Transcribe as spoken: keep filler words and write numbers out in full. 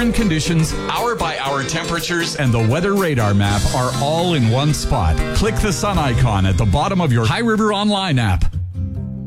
current conditions, hour-by-hour temperatures, and the weather radar map are all in one spot. Click the sun icon at the bottom of your High River Online app.